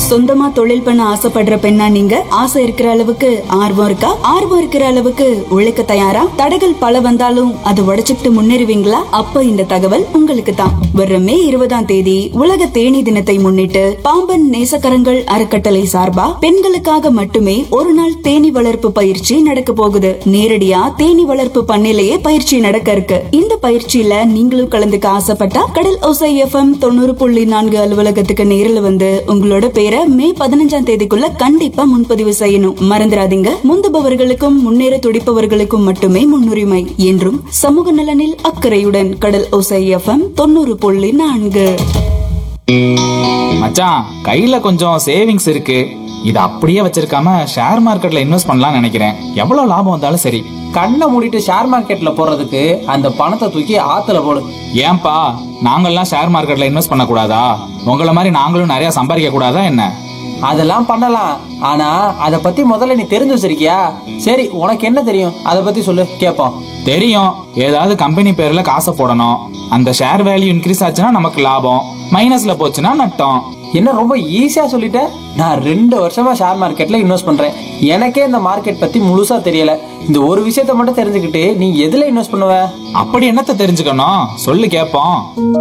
சொந்தமா தொழில் பண்ண ஆசைப்படுற பெண்ணா நீங்க? ஆசை இருக்கிற அளவுக்கு ஆர்வம் இருக்கா? ஆர்வம் இருக்கிற அளவுக்கு உழைக்க தயாரா? தடைகள் பல வந்தாலும் அதை உடைச்சுக்கிட்டு முன்னேறுவீங்களா? அப்ப இந்த தகவல் உங்களுக்கு தான். வர்ற மே 20ஆம் தேதி உலக தேனீ தினத்தை முன்னிட்டு பாம்பன் நேசக்கரங்கள் அறக்கட்டளை சார்பா பெண்களுக்காக மட்டுமே ஒரு நாள் தேனீ வளர்ப்பு பயிற்சி நடக்க போகுது. நேரடியா தேனீ வளர்ப்பு பண்ணையிலேயே பயிற்சி நடக்க இருக்கு. இந்த பயிற்சியில நீங்களும் கலந்துக்க ஆசைப்பட்டா கடல் ஓசை FM 90.4 அலுவலகத்துக்கு நேரில் வந்து உங்களோட பேரை மே 15ஆம் தேதிக்குள்ள கண்டிப்பா முன்பதிவு செய்யணும். மறந்துடாதீங்க. முந்துபவர்களுக்கும் முன்னேற துடிப்பவர்களுக்கும் மட்டுமே முன்னுரிமை. என்றும் சமூக நலனில் அக்கறையுடன் கடல் ஓசை FM 90.4. மச்சான், கையில கொஞ்சம் சேவிங்ஸ் இருக்கு. இத அப்படியே வச்சிருக்காம ஷேர் மார்க்கெட்ல இன்வெஸ்ட் பண்ணலாம்னு நினைக்கிறேன். எவ்வளவு லாபம் வந்தாலும் சரி. கண்ணை மூடிட்டு ஷேர் மார்க்கெட்ல போறதுக்கு அந்த பணத்தை தூக்கி ஆத்துல போடு. ஏன்பா, நாங்கெல்லாம் ஷேர் மார்க்கெட்ல இன்வெஸ்ட் பண்ண கூடாதா? உங்களை மாதிரி நாங்களும் நிறைய சம்பாதிக்க கூடாதா என்ன? அதெல்லாம் பண்ணலாம். ஆனா அத பத்தி முதல்ல நீ தெரிஞ்சு வச்சிருக்கியா? சரி, உனக்கு என்ன தெரியும் அத பத்தி சொல்லு, கேப்போம். தெரியும், ஏதாவது கம்பெனி பேர்ல காசை போடணும். அந்த ஷேர் வேல்யூ இன்க்ரீஸ் ஆச்சுன்னா நமக்கு லாபம், மைனஸ்ல போச்சுன்னா நட்டம். என்ன ரொம்ப ஈஸியா சொல்லிட்ட? நான் 2 வருஷமா ஷேர் மார்க்கெட்ல இன்வெஸ்ட் பண்றேன். எனக்கே இந்த மார்க்கெட் பத்தி முழுசா தெரியல. இந்த ஒரு விஷயத்த மட்டும் தெரிஞ்சுக்கிட்டு நீ எதுல இன்வெஸ்ட் பண்ணுவ? அப்படி என்னத்த தெரிஞ்சுக்கணும், சொல்லு கேப்போம்.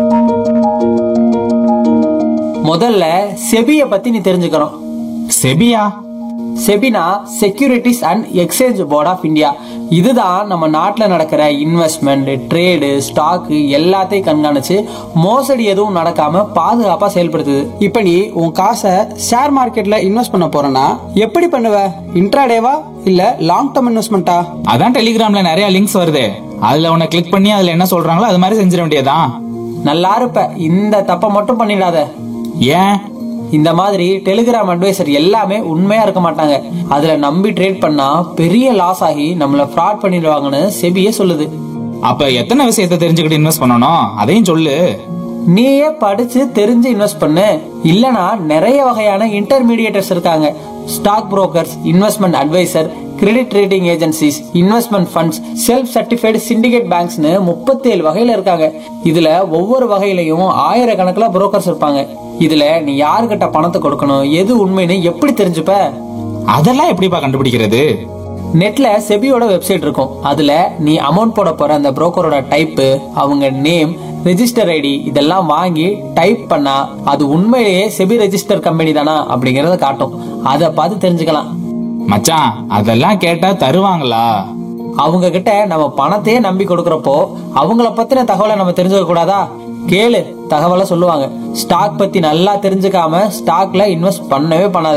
முதல்ல செபிய பத்தி நீ தெரிஞ்சுக்கணும். Sepia? Sebina securities and exchange board of India. இதுதான் நம்ம நாட்டுல நடக்கிற இன்வெஸ்ட்மெண்ட், ட்ரேடு, ஸ்டாக் எல்லாத்தையும் கண்காணிச்சு மோசடி எதுவும் நடக்காம பாதுகாப்பா செயல்படுத்துது. இப்ப நீ உன் காசை ஷேர் மார்க்கெட்ல இன்வெஸ்ட் பண்ண போறனா எப்படி பண்ணுவ? இன்ட்ராடேவா இல்ல லாங் டர்ம் இன்வெஸ்ட்மெண்டா? அதான் டெலிகிராம்ல நிறைய லிங்க்ஸ் வருது. அதுல உன்னை கிளிக் பண்ணி அதுல என்ன சொல்றாங்களோ அது மாதிரி செஞ்சிட வேண்டியதான். நல்லா இருப்ப. இந்த தப்ப மட்டும் பண்ணிடாத. ஏன்? இந்த மாதிரி டெலிகிராம் அட்வைசர் எல்லாமே உண்மையா இருக்க மாட்டாங்க. அதுல நம்பி ட்ரேட் பண்ணா பெரிய லாஸ் ஆகி நம்மள ஃப்ராட் பண்ணிடுவாங்கன்னு செபியே சொல்லுது. அப்ப எத்தனை விஷயத்தை தெரிஞ்சுக்கிட்டு இன்வெஸ்ட் பண்ணணும், அதையும் சொல்லு. நீயே படிச்சு தெரிஞ்சு இன்வெஸ்ட் பண்ணு. இல்லனா நிறைய வகையான இன்டர்மீடியேட்டர்ஸ் இருக்காங்க. Stock brokers, investment advisor, credit rating agencies, investment funds, self certified syndicate பேங்க்ஸ்னு 37 வகையில இருக்காங்க. இதுல ஒவ்வொரு வகையிலையும் ஆயிரக்கணக்குல புரோக்கர்ஸ் இருப்பாங்க. இதுல நீ யாருக்கிட்ட பணத்தை கொடுக்கணும், எது உண்மைன்னு எப்படி தெரிஞ்சுப்ப? அதெல்லாம் எப்படிப்பா கண்டுபிடிக்கிறது? நெட்ல செபியோட வெப்சைட் இருக்கும். அதுல நீ அமௌண்ட் போட போற அந்த புரோக்கரோட டைப், அவங்க நேம், ரெஜிஸ்டர் ஐடி இதெல்லாம் வாங்கி டைப் பண்ணா அது உண்மையிலேயே செபி ரெஜிஸ்டர் கம்பெனி தானா அப்படிங்கறத காட்டும். அத பார்த்து தெரிஞ்சுக்கலாம். மச்சான், அதெல்லாம் கேட்டா தருவாங்களா? அவங்க கிட்ட நம்ம பணத்தையே நம்பி கொடுக்கறப்போ அவங்கள பத்தின தகவலை நம்ம தெரிஞ்சுக்க கூடாதா? கேளு, தகவலை சொல்லுவாங்க. ஸ்டாக் பத்தி நல்லா தெரிஞ்சுக்காம ஸ்டாக்ல இன்வெஸ்ட் பண்ணவே பண்ணாத.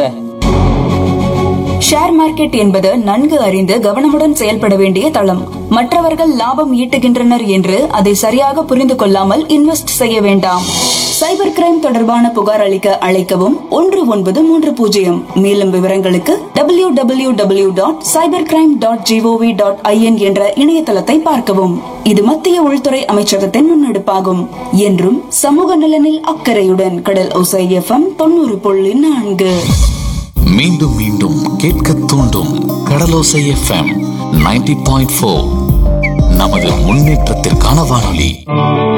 ஷேர் மார்க்கெட் என்பது நன்கு அறிந்து கவனமுடன் செயல்பட வேண்டிய தளம். மற்றவர்கள் லாபம் ஈட்டுகின்றனர் என்று அதை சரியாக புரிந்து கொள்ளாமல் இன்வெஸ்ட் செய்ய வேண்டாம். சைபர் கிரைம் தொடர்பான புகார் அளிக்க அழைக்கவும் 1930. மேலும் விவரங்களுக்கு www.cybercrime.gov.in என்ற இணையதளத்தை பார்க்கவும். இது மத்திய உள்துறை அமைச்சகத்தின் முன்னெடுப்பாகும். என்றும் சமூக நலனில் அக்கறையுடன் கடல் ஓசை FM 90.4. மீண்டும் மீண்டும் கேட்க தூண்டும் கடலோசை FM 90.4. நமது முன்னேற்றத்திற்கான வானொலி.